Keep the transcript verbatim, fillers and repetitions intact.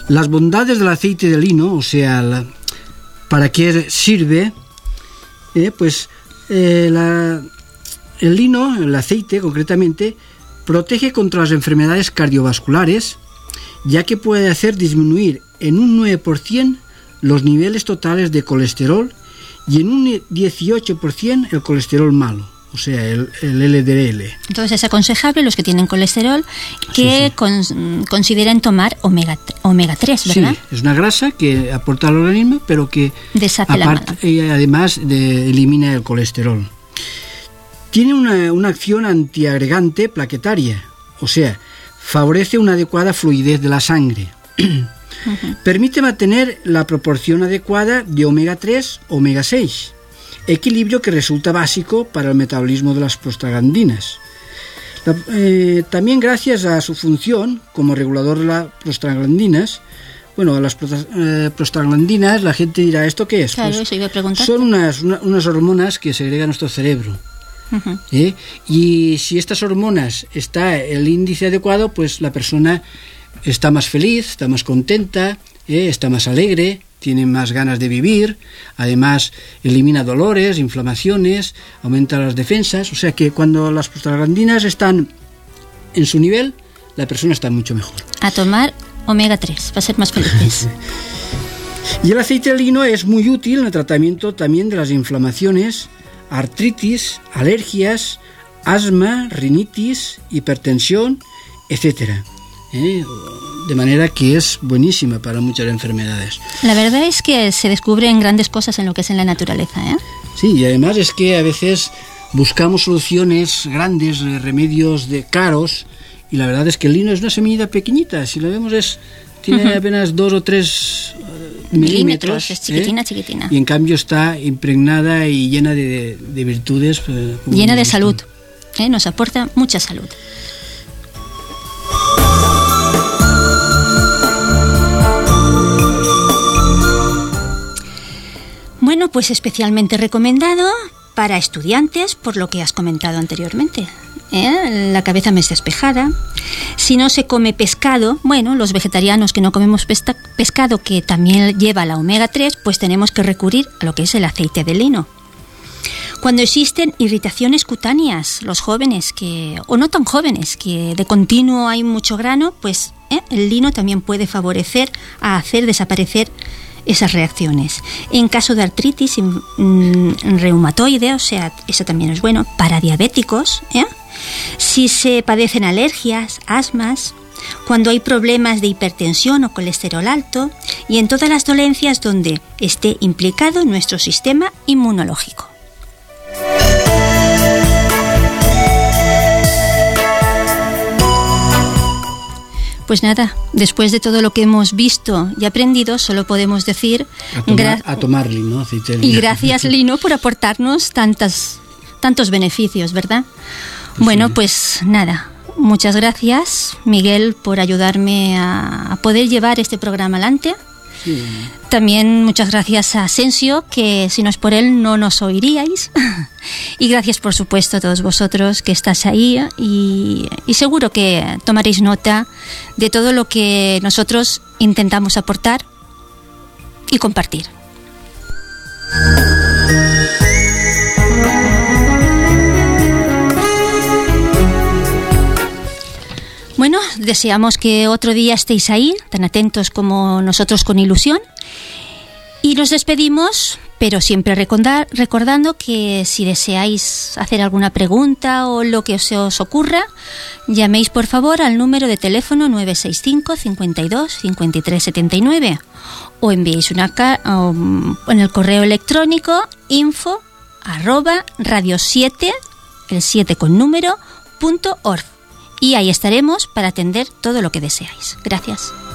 Las bondades del aceite de lino, o sea, la, para qué sirve, eh, pues eh, la, el lino, el aceite concretamente, protege contra las enfermedades cardiovasculares, ya que puede hacer disminuir en un nueve por ciento los niveles totales de colesterol y en un dieciocho por ciento el colesterol malo, o sea, el, el L D L. Entonces es aconsejable los que tienen colesterol que sí, sí. Con, consideren tomar omega, omega tres, ¿verdad? Sí, es una grasa que aporta al organismo, pero que deshace aparte, la mala. además de, elimina el colesterol. Tiene una, una acción antiagregante plaquetaria, o sea, favorece una adecuada fluidez de la sangre. Uh-huh. Permite mantener la proporción adecuada de omega tres, omega seis, equilibrio que resulta básico para el metabolismo de las prostaglandinas. La, eh, también gracias a su función como regulador de las prostaglandinas, bueno, las eh, prostaglandinas, la gente dirá, ¿esto qué es? Claro, pues, eso iba a preguntar. Son unas, una, unas hormonas que segrega nuestro cerebro. Uh-huh. ¿Eh? Y si estas hormonas está el índice adecuado, pues la persona está más feliz, está más contenta, ¿eh? Está más alegre, tiene más ganas de vivir, además elimina dolores, inflamaciones, aumenta las defensas, o sea que cuando las prostaglandinas están en su nivel, la persona está mucho mejor. A tomar omega tres, para ser más felices. Y el aceite de lino es muy útil en el tratamiento también de las inflamaciones, artritis, alergias, asma, rinitis, hipertensión, etcétera. ¿Eh? De manera que es buenísima para muchas enfermedades. La verdad es que se descubren grandes cosas en lo que es en la naturaleza, ¿eh? Sí, y además es que a veces buscamos soluciones grandes, remedios de caros, y la verdad es que el lino es una semilla pequeñita, si la vemos es tiene uh-huh. apenas dos o tres uh, milímetros, es chiquitina, ¿eh? chiquitina. Y en cambio está impregnada y llena de, de virtudes. Eh, llena de salud, ¿eh? Nos aporta mucha salud. Bueno, pues especialmente recomendado para estudiantes, por lo que has comentado anteriormente. ¿Eh? La cabeza más despejada. Si no se come pescado, bueno, los vegetarianos que no comemos pesta- pescado, que también lleva la omega tres, pues tenemos que recurrir a lo que es el aceite de lino. Cuando existen irritaciones cutáneas, los jóvenes que o no tan jóvenes, que de continuo hay mucho grano, pues ¿eh? el lino también puede favorecer a hacer desaparecer esas reacciones. En caso de artritis mm, reumatoide, o sea, eso también es bueno para diabéticos, ¿eh? Si se padecen alergias, asmas, cuando hay problemas de hipertensión o colesterol alto, y en todas las dolencias donde esté implicado nuestro sistema inmunológico. Pues nada, después de todo lo que hemos visto y aprendido, solo podemos decir a tomar, gra- a tomar lino, aceite de lino. Y gracias, Lino, por aportarnos tantas, tantos beneficios, ¿verdad? Pues bueno, sí. Pues nada, muchas gracias, Miguel, por ayudarme a, a poder llevar este programa adelante. Sí. También muchas gracias a Asensio, que si no es por él no nos oiríais. Y gracias, por supuesto, a todos vosotros que estáis ahí y, y seguro que tomaréis nota de todo lo que nosotros intentamos aportar y compartir. Bueno, deseamos que otro día estéis ahí, tan atentos como nosotros, con ilusión. Y nos despedimos, pero siempre recordar, recordando que si deseáis hacer alguna pregunta o lo que se os ocurra, llaméis por favor al número de teléfono nueve seis cinco, cincuenta y dos, cincuenta y tres setenta y nueve o enviéis una ca- o, en el correo electrónico info arroba radio siete, el siete con número, punto org. Y ahí estaremos para atender todo lo que deseáis. Gracias.